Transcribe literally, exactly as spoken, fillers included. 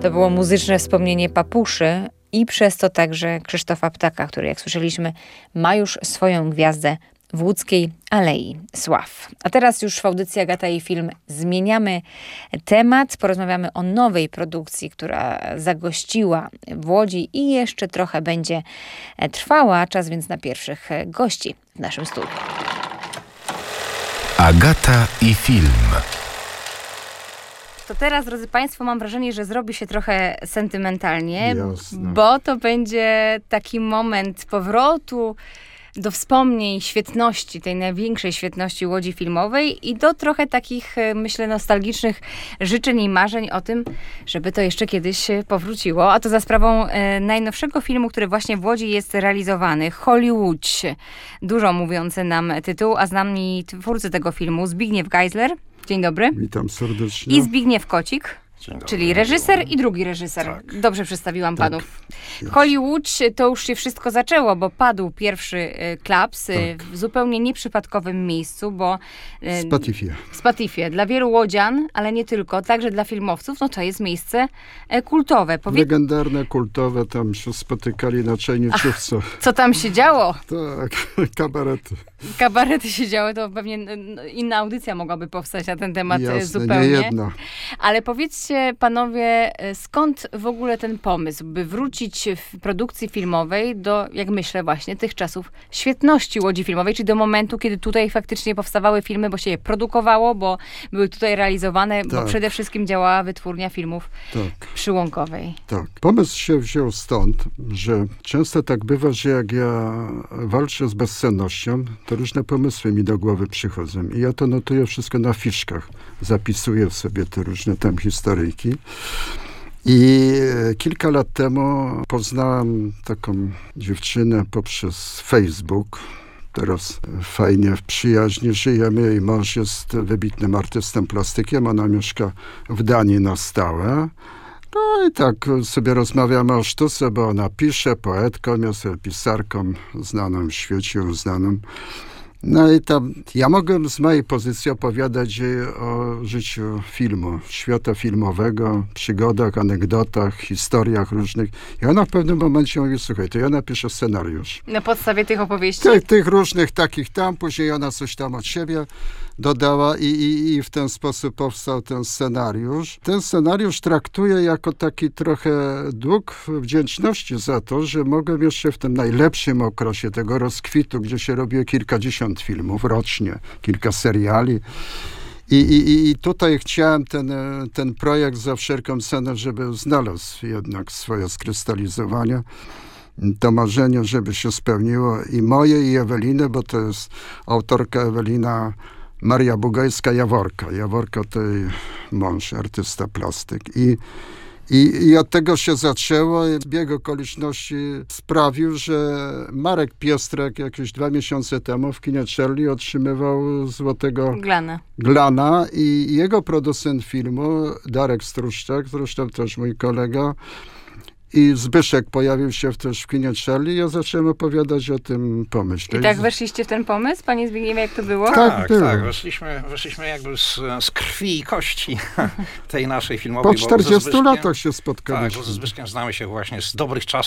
To było muzyczne wspomnienie Papuszy i przez to także Krzysztofa Ptaka, który, jak słyszeliśmy, ma już swoją gwiazdę w łódzkiej Alei Sław. A teraz już w audycji Agata i Film zmieniamy temat. Porozmawiamy o nowej produkcji, która zagościła w Łodzi i jeszcze trochę będzie trwała. Czas więc na pierwszych gości w naszym studiu. Agata i Film. To teraz, drodzy Państwo, mam wrażenie, że zrobi się trochę sentymentalnie, Jasne. bo to będzie taki moment powrotu do wspomnień świetności, tej największej świetności Łodzi filmowej i do trochę takich, myślę, nostalgicznych życzeń i marzeń o tym, żeby to jeszcze kiedyś powróciło. A to za sprawą e, najnowszego filmu, który właśnie w Łodzi jest realizowany. Hollywood. Dużo mówiący nam tytuł, a z nami twórcy tego filmu Zbigniew Geisler. Dzień dobry. Witam serdecznie. I Zbigniew Kocik. Czyli reżyser i drugi reżyser. Tak. Dobrze przedstawiłam Tak. panów. Hollywood, to już się wszystko zaczęło, bo padł pierwszy y, klaps y, Tak. w zupełnie nieprzypadkowym miejscu, bo y, Spatifie. Spatifie dla wielu łodzian, ale nie tylko, także dla filmowców, no to jest miejsce y, kultowe. Powie... Legendarne, kultowe, tam się spotykali na czajniczówce. Co tam się działo? Tak, kabarety. Kabarety się działy, to pewnie y, inna audycja mogłaby powstać na ten temat y, Jasne, zupełnie. nie jedna. Ale powiedzcie, panowie, skąd w ogóle ten pomysł, by wrócić w produkcji filmowej do, jak myślę, właśnie tych czasów świetności Łodzi filmowej, czyli do momentu, kiedy tutaj faktycznie powstawały filmy, bo się je produkowało, bo były tutaj realizowane, bo Tak. przede wszystkim działała wytwórnia filmów Tak, przyłąkowej. tak. Pomysł się wziął stąd, że często tak bywa, że jak ja walczę z bezsennością, to różne pomysły mi do głowy przychodzą. I ja to notuję wszystko na fiszkach. Zapisuję sobie te różne tam historyjki. I kilka lat temu poznałem taką dziewczynę poprzez Facebook. Teraz fajnie w przyjaźni żyjemy. Jej mąż jest wybitnym artystą plastykiem. Ona mieszka w Danii na stałe. No i tak sobie rozmawiamy o sztuce, bo ona pisze, poetką, jest pisarką znaną w świecie, uznaną. No i tam, ja mogłem z mojej pozycji opowiadać jej o życiu filmu, świata filmowego, przygodach, anegdotach, historiach różnych. I ona w pewnym momencie mówi, słuchaj, to ja napiszę scenariusz. Na podstawie tych opowieści? Tych, tych różnych takich tam, później ona coś tam od siebie dodała i, i, i w ten sposób powstał ten scenariusz. Ten scenariusz traktuję jako taki trochę dług wdzięczności za to, że mogłem jeszcze w tym najlepszym okresie tego rozkwitu, gdzie się robiło kilkadziesiąt filmów rocznie, kilka seriali. I, i, I tutaj chciałem ten, ten projekt za wszelką cenę, żeby znalazł jednak swoje skrystalizowanie. To marzenie, żeby się spełniło i moje, i Eweliny, bo to jest autorka Ewelina Maria Bugajska-Jaworka. Jaworka to jej mąż, artysta plastyk. I, i, I od tego się zaczęło. Zbieg okoliczności sprawił, że Marek Piestrek jakieś dwa miesiące temu w kinie Charlie otrzymywał złotego Glana. Glana i jego producent filmu, Darek Struszczak, zresztą też mój kolega, i Zbyszek pojawił się też w kinie Charlie. Ja zacząłem opowiadać o tym pomyśle. I tak weszliście w ten pomysł, panie Zbigniewie, jak to było? Tak, Tak, było. tak. Weszliśmy, weszliśmy jakby z, z krwi i kości tej naszej filmowej. Po bo ze czterdziestu Zbyszkiem- latach się Tak, spotkaliśmy. bo ze Zbyszkiem znamy się właśnie z dobrych czasów.